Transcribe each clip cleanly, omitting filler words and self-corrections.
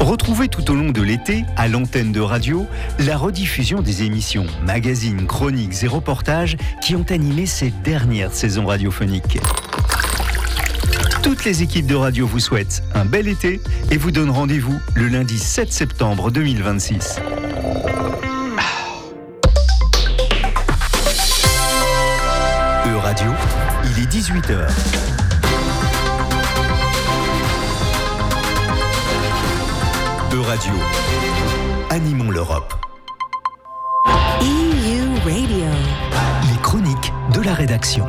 Retrouvez tout au long de l'été, à l'antenne de radio, la rediffusion des émissions, magazines, chroniques et reportages qui ont animé ces dernières saisons radiophoniques. Toutes les équipes de radio vous souhaitent un bel été et vous donnent rendez-vous le lundi 7 septembre 2026. Radio, il est 18h. Radio, animons l'Europe. EU Radio. Les chroniques de la rédaction.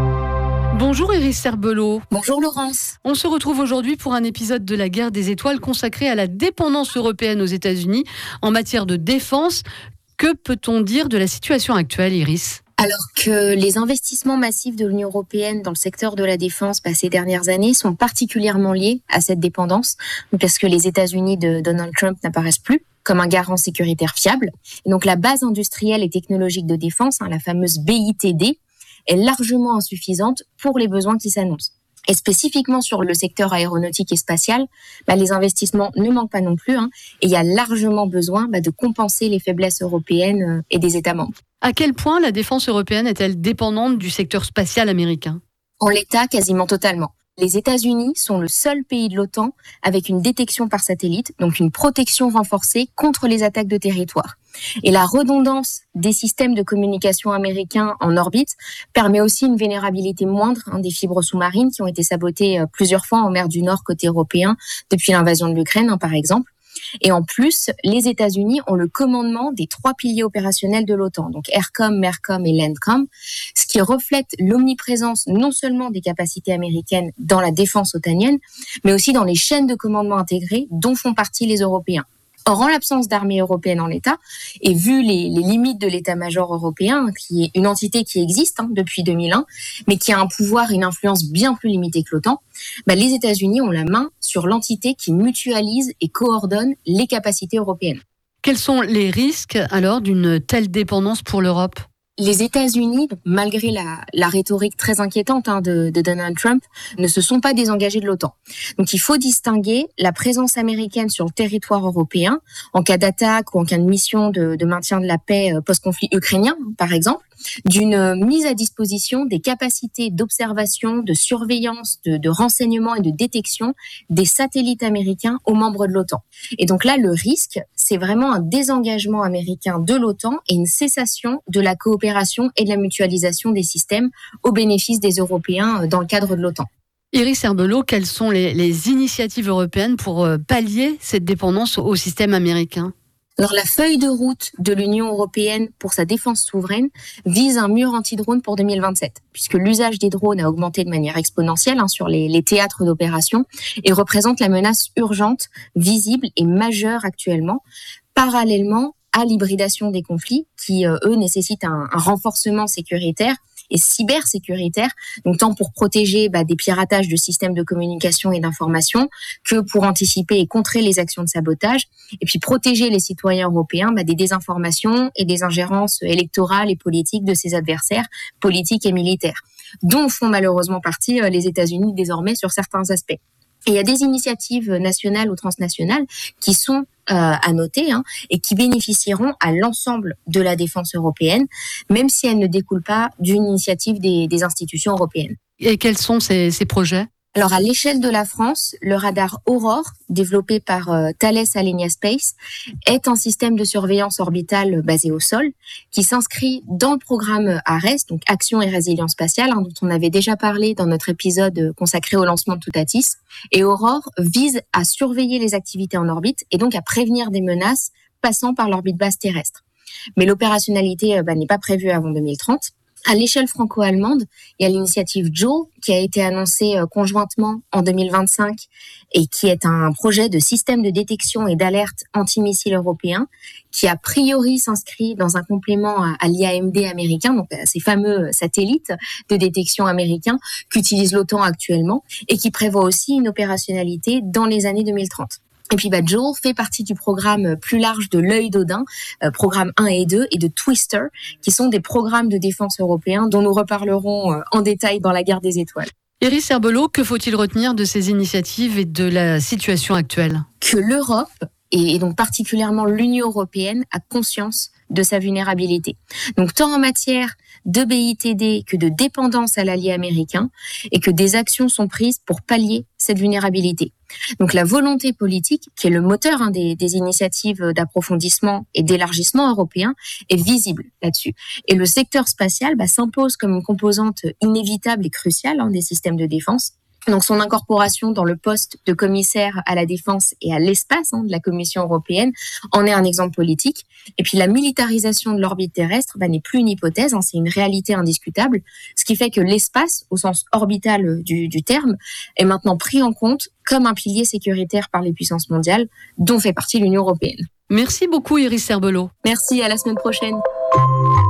Bonjour Iris Serbelot. Bonjour Laurence. On se retrouve aujourd'hui pour un épisode de la guerre des étoiles consacré à la dépendance européenne aux États-Unis en matière de défense. Que peut-on dire de la situation actuelle, Iris ? Alors que les investissements massifs de l'Union européenne dans le secteur de la défense ces dernières années sont particulièrement liés à cette dépendance, parce que les États-Unis de Donald Trump n'apparaissent plus comme un garant sécuritaire fiable. Et donc la base industrielle et technologique de défense, la fameuse BITD, est largement insuffisante pour les besoins qui s'annoncent. Et spécifiquement sur le secteur aéronautique et spatial, les investissements ne manquent pas non plus, et il y a largement besoin de compenser les faiblesses européennes et des États membres. À quel point la défense européenne est-elle dépendante du secteur spatial américain ? En l'état, quasiment totalement. Les États-Unis sont le seul pays de l'OTAN avec une détection par satellite, donc une protection renforcée contre les attaques de territoire. Et la redondance des systèmes de communication américains en orbite permet aussi une vulnérabilité moindre des fibres sous-marines qui ont été sabotées plusieurs fois en mer du Nord côté européen depuis l'invasion de l'Ukraine, par exemple. Et en plus, les États-Unis ont le commandement des 3 piliers opérationnels de l'OTAN, donc AIRCOM, MERCOM et LANDCOM, ce qui reflète l'omniprésence non seulement des capacités américaines dans la défense otanienne, mais aussi dans les chaînes de commandement intégrées dont font partie les Européens. Or, en l'absence d'armée européenne en l'état, et vu les limites de l'état-major européen, qui est une entité qui existe depuis 2001, mais qui a un pouvoir et une influence bien plus limitée que l'OTAN, les États-Unis ont la main sur l'entité qui mutualise et coordonne les capacités européennes. Quels sont les risques alors d'une telle dépendance pour l'Europe ? Les États-Unis, malgré la rhétorique très inquiétante de Donald Trump, ne se sont pas désengagés de l'OTAN. Donc il faut distinguer la présence américaine sur le territoire européen, en cas d'attaque ou en cas de mission de maintien de la paix post-conflit ukrainien, par exemple, d'une mise à disposition des capacités d'observation, de surveillance, de renseignement et de détection des satellites américains aux membres de l'OTAN. Et donc là, le risque, c'est vraiment un désengagement américain de l'OTAN et une cessation de la coopération et de la mutualisation des systèmes au bénéfice des Européens dans le cadre de l'OTAN. Iris Serbelot, quelles sont les initiatives européennes pour pallier cette dépendance au système américain ? Alors, la feuille de route de l'Union européenne pour sa défense souveraine vise un mur anti-drone pour 2027, puisque l'usage des drones a augmenté de manière exponentielle sur les théâtres d'opération et représente la menace urgente, visible et majeure actuellement, parallèlement à l'hybridation des conflits qui, eux, nécessitent un renforcement sécuritaire et cybersécuritaire, donc tant pour protéger des piratages de systèmes de communication et d'information que pour anticiper et contrer les actions de sabotage, et puis protéger les citoyens européens des désinformations et des ingérences électorales et politiques de ses adversaires politiques et militaires, dont font malheureusement partie les États-Unis désormais sur certains aspects. Et il y a des initiatives nationales ou transnationales qui sont à noter et qui bénéficieront à l'ensemble de la défense européenne, même si elles ne découlent pas d'une initiative des institutions européennes. Et quels sont ces projets ? Alors, à l'échelle de la France, le radar Aurore, développé par Thales Alenia Space, est un système de surveillance orbitale basé au sol qui s'inscrit dans le programme ARES, donc Action et Résilience Spatiale, dont on avait déjà parlé dans notre épisode consacré au lancement de Toutatis. Et Aurore vise à surveiller les activités en orbite et donc à prévenir des menaces passant par l'orbite basse terrestre. Mais l'opérationnalité n'est pas prévue avant 2030. À l'échelle franco-allemande, il y a l'initiative JOE qui a été annoncée conjointement en 2025 et qui est un projet de système de détection et d'alerte antimissiles européen qui a priori s'inscrit dans un complément à l'IAMD américain, donc à ces fameux satellites de détection américains qu'utilise l'OTAN actuellement et qui prévoit aussi une opérationnalité dans les années 2030. Et puis JOE fait partie du programme plus large de l'œil d'Odin, programme 1 et 2, et de Twister, qui sont des programmes de défense européens dont nous reparlerons en détail dans la guerre des étoiles. Iris Herbelot, que faut-il retenir de ces initiatives et de la situation actuelle ? Que l'Europe, et donc particulièrement l'Union européenne, a conscience de sa vulnérabilité. Donc tant en matière de BITD que de dépendance à l'allié américain, et que des actions sont prises pour pallier cette vulnérabilité. Donc la volonté politique, qui est le moteur des initiatives d'approfondissement et d'élargissement européen, est visible là-dessus. Et le secteur spatial s'impose comme une composante inévitable et cruciale des systèmes de défense. Donc son incorporation dans le poste de commissaire à la défense et à l'espace de la Commission européenne en est un exemple politique. Et puis la militarisation de l'orbite terrestre n'est plus une hypothèse, c'est une réalité indiscutable, ce qui fait que l'espace, au sens orbital du terme, est maintenant pris en compte comme un pilier sécuritaire par les puissances mondiales, dont fait partie l'Union européenne. Merci beaucoup Iris Herbelot. Merci, à la semaine prochaine.